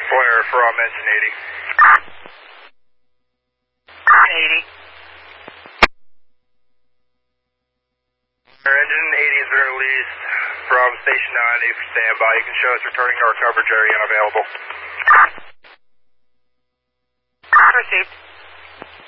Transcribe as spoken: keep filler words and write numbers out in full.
Flare from engine eighty. eighty. Our engine eighty has been released from station ninety for standby. You can show us returning to our coverage area unavailable. Received.